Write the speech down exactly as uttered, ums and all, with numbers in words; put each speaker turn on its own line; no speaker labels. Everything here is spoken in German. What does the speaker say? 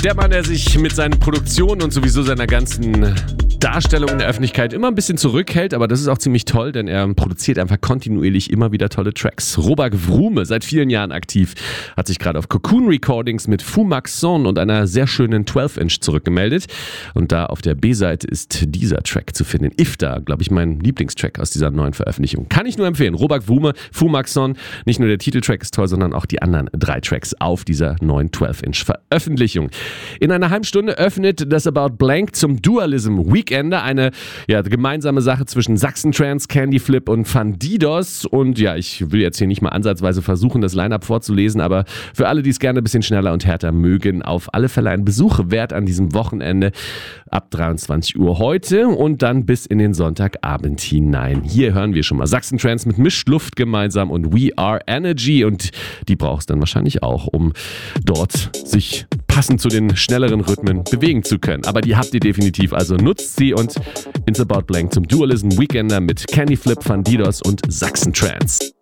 Der Mann, der sich mit seinen Produktionen und sowieso seiner ganzen Darstellung in der Öffentlichkeit immer ein bisschen zurückhält, aber das ist auch ziemlich toll, denn er produziert einfach kontinuierlich immer wieder tolle Tracks. Robak Wrume, seit vielen Jahren aktiv, hat sich gerade auf Cocoon Recordings mit Fu Max Son und einer sehr schönen zwölf Inch zurückgemeldet. Und da auf der B-Seite ist dieser Track zu finden. Ifta, glaube ich, mein Lieblingstrack aus dieser neuen Veröffentlichung. Kann ich nur empfehlen. Robak Wrume, Fu Max Son. Nicht nur der Titeltrack ist toll, sondern auch die anderen drei Tracks auf dieser neuen zwölf Inch Veröffentlichung. In einer halben Stunde öffnet das About Blank zum Dualism Weekender, eine ja, gemeinsame Sache zwischen Saxentrance, Candy Flip und Fandidos. Und ja, ich will jetzt hier nicht mal ansatzweise versuchen, das Line-Up vorzulesen, aber für alle, die es gerne ein bisschen schneller und härter mögen, auf alle Fälle ein Besuch wert an diesem Wochenende ab dreiundzwanzig Uhr heute und dann bis in den Sonntagabend hinein. Hier hören wir schon mal Saxentrance mit Mischluft gemeinsam und We Are Energy, und die brauchst du dann wahrscheinlich auch, um dort sich passend zu den schnelleren Rhythmen bewegen zu können. Aber die habt ihr definitiv, also nutzt sie und It's About Blank zum Dualism Weekender mit Candy Flip, Fandidos und Saxentrance.